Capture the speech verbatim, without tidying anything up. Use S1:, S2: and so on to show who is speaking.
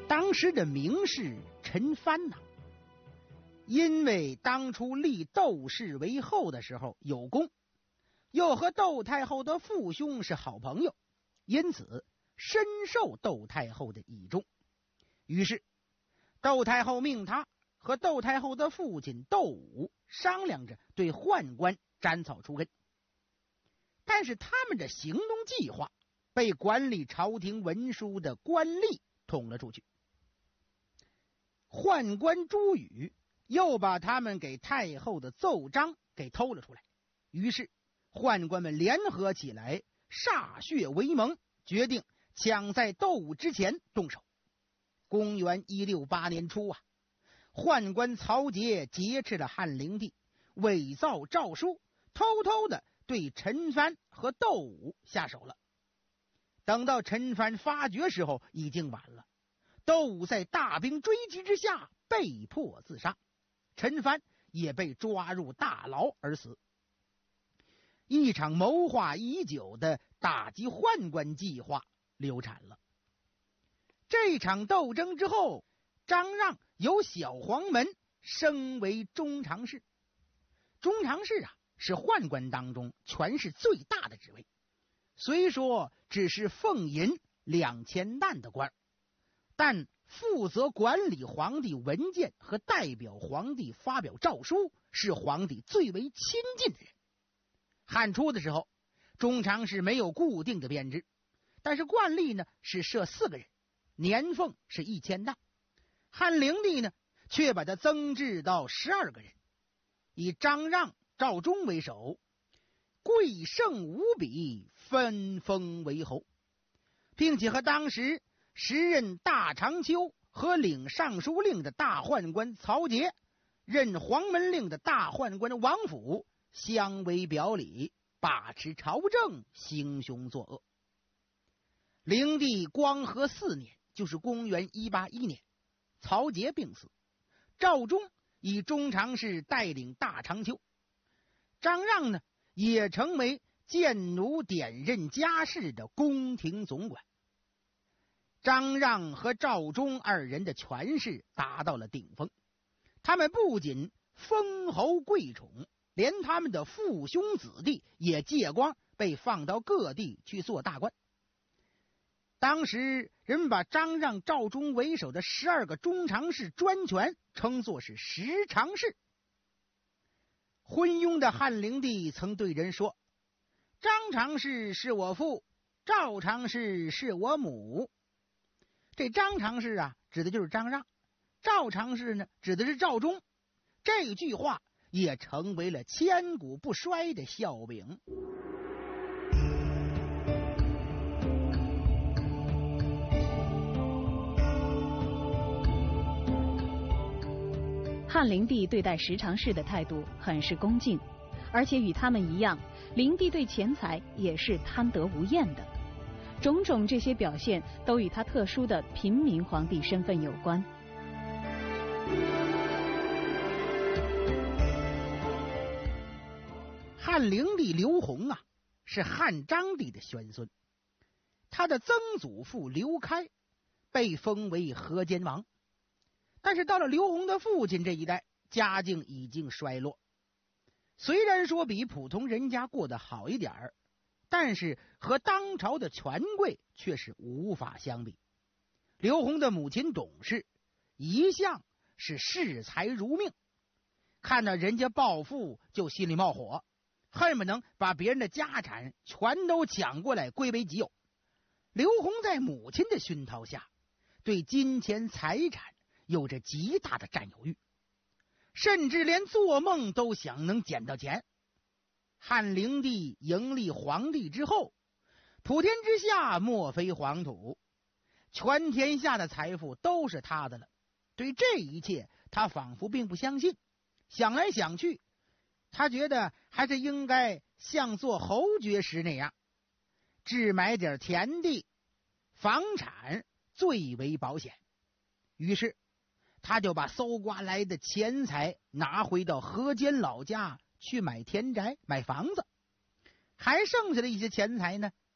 S1: 当时的名士陈蕃呐，因为当初立窦氏为后的时候有功，又和窦太后的父兄是好朋友，因此深受窦太后的倚重。于是窦太后命他和窦太后的父亲窦武商量着对宦官斩草除根。但是他们的行动计划被管理朝廷文书的官吏捅了出去。宦官朱宇又把他们给太后的奏章给偷了出来，于是宦官们联合起来，歃血为盟，决定抢在窦武之前动手。公元一六八年初啊，宦官曹节劫持了汉灵帝，伪造诏书，偷偷的对陈蕃和窦武下手了。等到陈蕃发觉时候已经晚了，窦武在大兵追击之下被迫自杀，陈蕃也被抓入大牢而死。一场谋划已久的打击宦官计划流产了。这场斗争之后，张让由小黄门升为中常侍。中常侍啊，是宦官当中权势最大的职位，虽说只是俸银两千担的官，但负责管理皇帝文件和代表皇帝发表诏书，是皇帝最为亲近的人。汉初的时候，中常侍没有固定的编制，但是惯例呢是设四个人，年俸是一千担。汉灵帝呢却把它增至到十二个人，以张让、赵忠为首，贵盛无比，分封为侯，并且和当时时任大长秋和领尚书令的大宦官曹节、任黄门令的大宦官王府相为表里，把持朝政，兴凶作恶。灵帝光和四年，就是公元一八一年，曹节病死，赵忠以中常侍带领大长秋，张让呢也成为谏奴典任家事的宫廷总管。张让和赵忠二人的权势达到了顶峰，他们不仅封侯贵宠，连他们的父兄子弟也借光被放到各地去做大官。当时人们把张让、赵忠为首的十二个中常侍专权称作是十常侍。昏庸的汉灵帝曾对人说，张常侍是我父，赵常侍是我母。这张常侍啊指的就是张让，赵常侍呢指的是赵忠。这句话也成为了千古不衰的笑柄。
S2: 汉灵帝对待十常侍的态度很是恭敬，而且与他们一样，灵帝对钱财也是贪得无厌的。种种这些表现都与他特殊的平民皇帝身份有关。
S1: 汉灵帝刘宏啊，是汉章帝的玄孙，他的曾祖父刘开被封为河间王。但是到了刘宏的父亲这一代，家境已经衰落，虽然说比普通人家过得好一点儿，但是和当朝的权贵却是无法相比。刘宏的母亲董氏一向是视财如命，看到人家暴富就心里冒火，恨不能把别人的家产全都抢过来归为己有。刘宏在母亲的熏陶下，对金钱财产有着极大的占有欲，甚至连做梦都想能捡到钱。汉灵帝迎立皇帝之后，普天之下莫非黄土，全天下的财富都是他的了。对这一切他仿佛并不相信，想来想去，他觉得还是应该像做侯爵时那样，置买点田地、房产最为保险。于是他就把搜刮来的钱财拿回到河间老家去买田宅、买房子，还剩下的一些钱财呢，